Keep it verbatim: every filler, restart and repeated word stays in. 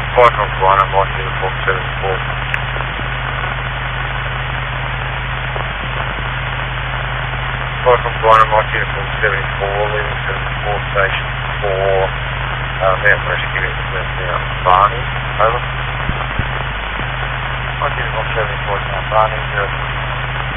Five from Guana, Mike Uniform seven four. Five from Guana, Mike Uniform seven four, leaving seven four station for uh, Mountain Rescue at Mount Barney. Over. Mike Uniform seven four, Mount Barney, zero